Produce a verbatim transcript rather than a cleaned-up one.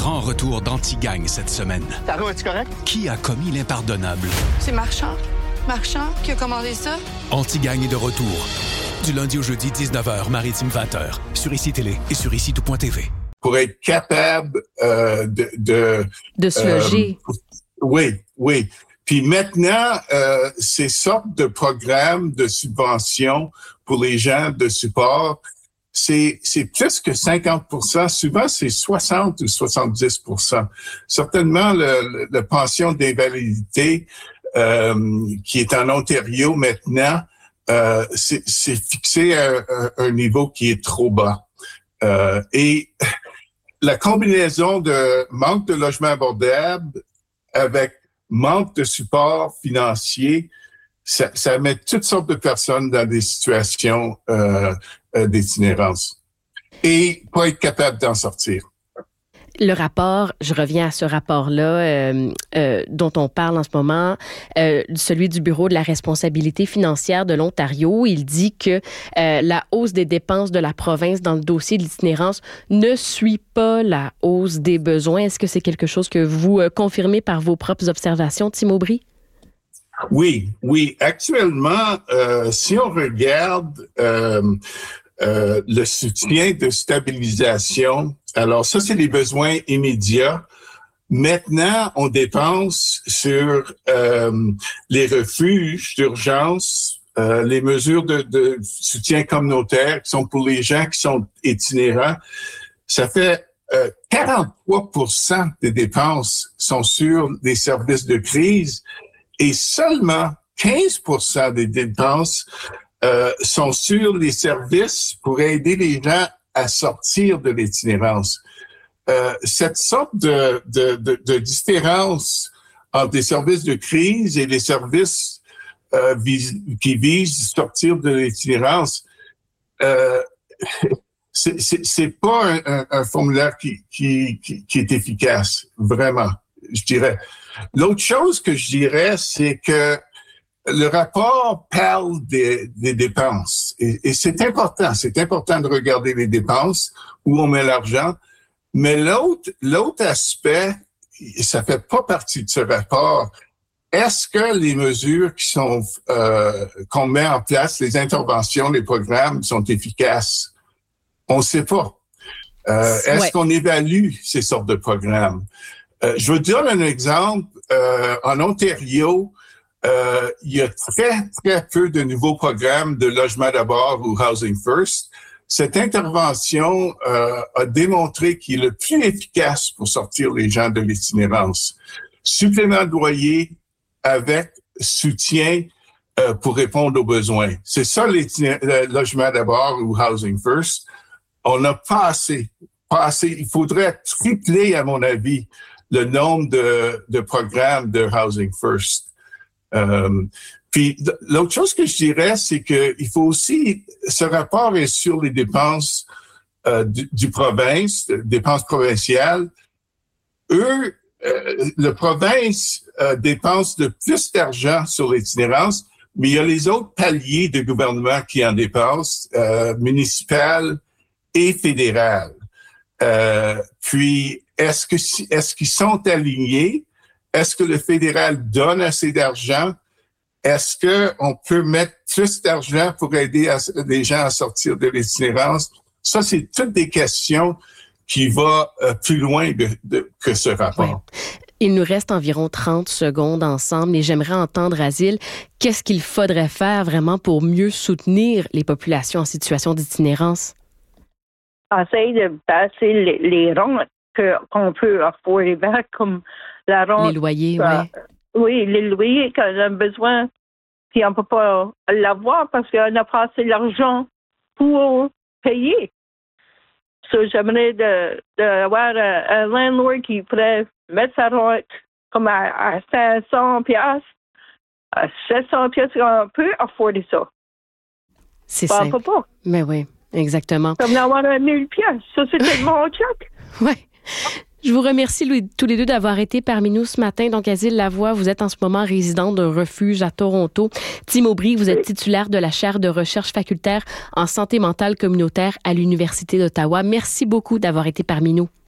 grand retour d'Antigagne cette semaine. Taro, es-tu correct? Qui a commis l'impardonnable? C'est Marchand. Marchand qui a commandé ça? Antigagne est de retour. Du lundi au jeudi, dix-neuf heures, Maritime vingt heures, sur Ici Télé et sur ici tout point t v. Pour être capable euh, de... De, de se loger. Euh, oui, oui. Puis maintenant, euh, ces sortes de programmes de subvention pour les gens de support, c'est, c'est plus que cinquante pour cent. Souvent, c'est soixante ou soixante-dix pour cent. Certainement, le, le, le pension d'invalidité euh, qui est en Ontario maintenant, euh, c'est, c'est fixé à un, un niveau qui est trop bas. Euh, et la combinaison de manque de logement abordable avec manque de support financier, ça, ça met toutes sortes de personnes dans des situations euh, euh, d'itinérance et pas être capable d'en sortir. Le rapport, je reviens à ce rapport-là euh, euh, dont on parle en ce moment, euh, celui du Bureau de la responsabilité financière de l'Ontario. Il dit que euh, la hausse des dépenses de la province dans le dossier de l'itinérance ne suit pas la hausse des besoins. Est-ce que c'est quelque chose que vous euh, confirmez par vos propres observations, Tim Aubry? Oui, oui. Actuellement, euh, si on regarde euh, euh, le soutien de stabilisation, alors ça, c'est les besoins immédiats. Maintenant, on dépense sur euh, les refuges d'urgence, euh, les mesures de, de soutien communautaire qui sont pour les gens qui sont itinérants. Ça fait euh, quarante-trois pour cent des dépenses sont sur des services de crise et seulement quinze pour cent des dépenses euh, sont sur les services pour aider les gens à sortir de l'itinérance. Euh, cette sorte de, de, de, de différence entre les services de crise et les services euh, vis, qui visent à sortir de l'itinérance, euh, c'est, c'est, c'est pas un, un, un formulaire qui, qui, qui, qui est efficace, vraiment, je dirais. L'autre chose que je dirais, c'est que le rapport parle des, des dépenses et, et c'est important. C'est important de regarder les dépenses, où on met l'argent. Mais l'autre, l'autre aspect, ça fait pas partie de ce rapport. Est-ce que les mesures qui sont euh, qu'on met en place, les interventions, les programmes sont efficaces? On ne sait pas. Euh, est-ce ouais. qu'on évalue ces sortes de programmes? Euh, je vous donne un exemple. Euh, en Ontario, euh, il y a très, très peu de nouveaux programmes de logement d'abord ou Housing First. Cette intervention euh, a démontré qu'il est le plus efficace pour sortir les gens de l'itinérance. Supplément de loyer avec soutien euh, pour répondre aux besoins. C'est ça le logement d'abord ou Housing First. On n'a pas assez, pas assez. Il faudrait tripler, à mon avis, le nombre de, de programmes de Housing First. Euh, puis l'autre chose que je dirais, c'est que il faut aussi, ce rapport est sur les dépenses euh, du, du province, dépenses provinciales. Eux, euh, le province euh, dépense le plus d'argent sur l'itinérance, mais il y a les autres paliers de gouvernement qui en dépensent, euh, municipal et fédéral. Euh, puis est-ce que est-ce qu'ils sont alignés? Est-ce que le fédéral donne assez d'argent? Est-ce que on peut mettre plus d'argent pour aider à, les gens à sortir de l'itinérance? Ça, c'est toutes des questions qui vont euh, plus loin de, de, que ce rapport. Oui. Il nous reste environ trente secondes ensemble et j'aimerais entendre, Asile, qu'est-ce qu'il faudrait faire vraiment pour mieux soutenir les populations en situation d'itinérance? Essayer de passer les, les rentes que, qu'on peut afforder back, comme la rente. Les loyers, euh, oui. Oui, les loyers qu'on a besoin, puis on ne peut pas l'avoir parce qu'on n'a pas assez d'argent pour payer. So, j'aimerais de, de avoir un, un landlord qui pourrait mettre sa rente comme à, à cinq cents piastres, à sept cents piastres, on peut afforder ça. C'est ça. ça. On peut pas. Mais oui, exactement. Comme d'avoir un mille piastres. Ça, c'est tellement check. Oui. Je vous remercie tous les deux d'avoir été parmi nous ce matin. Donc, Asile Lavoie, vous êtes en ce moment résident d'un refuge à Toronto. Tim Aubry, vous êtes titulaire de la chaire de recherche facultaire en santé mentale communautaire à l'Université d'Ottawa. Merci beaucoup d'avoir été parmi nous.